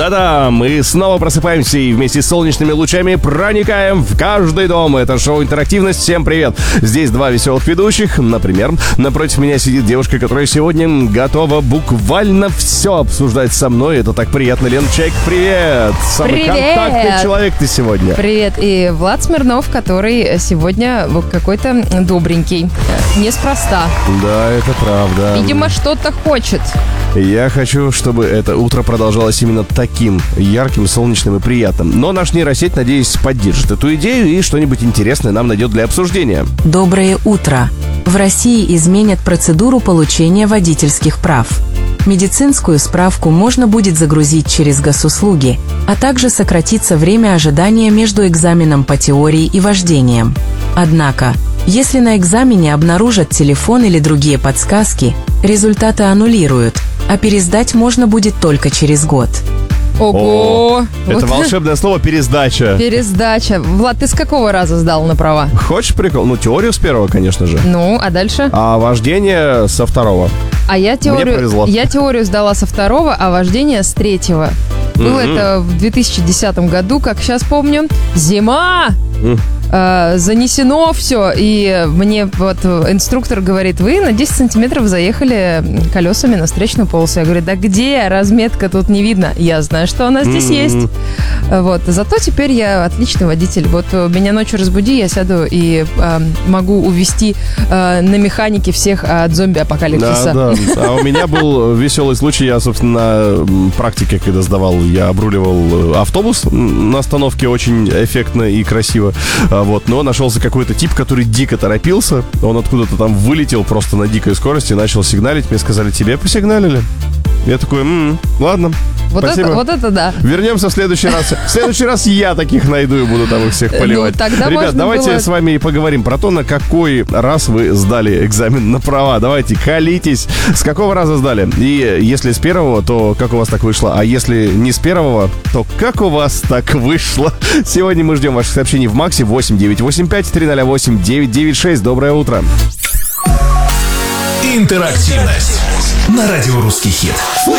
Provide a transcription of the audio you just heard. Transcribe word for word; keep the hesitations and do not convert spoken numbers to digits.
Да-да, мы снова просыпаемся и вместе с солнечными лучами проникаем в каждый дом. Это шоу «Интерактивность». Всем привет. Здесь два веселых ведущих. Например, напротив меня сидит девушка, которая сегодня готова буквально все обсуждать со мной. Это так приятно. Лен Чайк, привет. Самый привет. контактный человек ты сегодня. Привет. И Влад Смирнов, который сегодня какой-то добренький. Неспроста. Да, это правда. Видимо, что-то хочет. Я хочу, чтобы это утро продолжалось именно таким ярким, солнечным и приятным. Но наш нейросеть, надеюсь, поддержит эту идею и что-нибудь интересное нам найдет для обсуждения. Доброе утро. В России изменят процедуру получения водительских прав. Медицинскую справку можно будет загрузить через госуслуги, а также сократится время ожидания между экзаменом по теории и вождением. Однако, если на экзамене обнаружат телефон или другие подсказки, результаты аннулируют, а пересдать можно будет только через год. Ого! О, это Вот. волшебное слово «пересдача». Пересдача. Влад, ты с какого раза сдал на права? Хочешь прикол? Ну, теорию с первого, конечно же. Ну, а дальше? А вождение со второго. А я теорию, повезло. я теорию сдала со второго, а вождение с третьего. Было Мгм. это в две тысячи десятом году, как сейчас помню. Зима! М. Э, занесено все, и мне вот инструктор говорит: вы на десять сантиметров заехали колесами на встречную полосу. Я говорю: да где? Разметка тут не видно. Я знаю, что она здесь М-м. есть. Вот. Зато теперь я отличный водитель. Вот меня ночью разбуди, я сяду и э, могу увести э, на механике всех от зомби-апокалипсиса. Да, да. А у меня был веселый случай. Я, собственно, на практике, когда сдавал, я обруливал автобус на остановке очень эффектно и красиво. Вот. Но нашелся какой-то тип, который дико торопился. Он откуда-то там вылетел просто на дикой скорости, начал сигналить. Мне сказали: тебе посигналили? Я такой: м-м, ладно. Вот Спасибо. это, вот это да. Вернемся в следующий раз. В следующий раз я таких найду и буду там их всех поливать. Ну, тогда Ребят, можно давайте было- с вами и поговорим про то, на какой раз вы сдали экзамен на права. Давайте, колитесь. С какого раза сдали? И если с первого, то как у вас так вышло? А если не с первого, то как у вас так вышло? Сегодня мы ждем ваших сообщений в Максе восемь девятьсот восемьдесят пять триста восемь девятьсот девяносто шесть. Доброе утро. Интерактивность на радио «Русский хит».